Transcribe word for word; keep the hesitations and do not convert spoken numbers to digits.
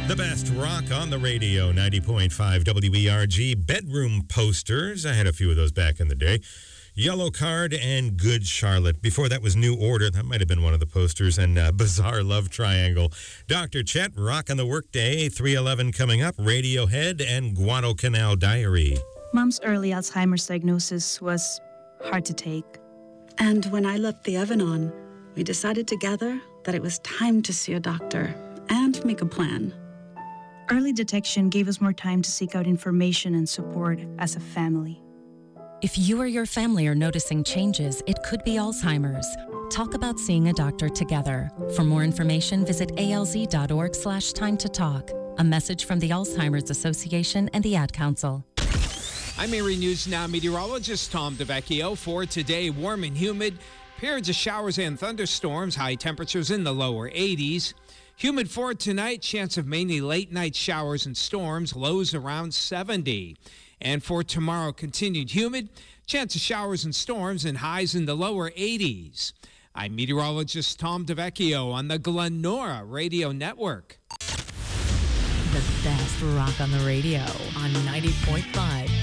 The best rock on the radio, ninety point five W E R G. Bedroom posters. I had a few of those back in the day. Yellow Card and Good Charlotte. Before that was New Order. That might have been one of the posters. And uh, Bizarre Love Triangle. Doctor Chet, Rock on the Workday. three eleven coming up. Radiohead and Guadalcanal Diary. Mom's early Alzheimer's diagnosis was hard to take. And when I left the Evanon, we decided together that it was time to see a doctor and make a plan. Early detection gave us more time to seek out information and support as a family. If you or your family are noticing changes, it could be Alzheimer's. Talk about seeing a doctor together. For more information, visit alz.org slash time to talk. A message from the Alzheimer's Association and the Ad Council. I'm Erie News Now meteorologist Tom DeVecchio. For today, warm and humid. Periods of showers and thunderstorms. High temperatures in the lower eighties. Humid for tonight, chance of mainly late night showers and storms, lows around seventy. And for tomorrow, continued humid, chance of showers and storms and highs in the lower eighties. I'm meteorologist Tom DeVecchio on the Glenora Radio Network. The best rock on the radio on ninety point five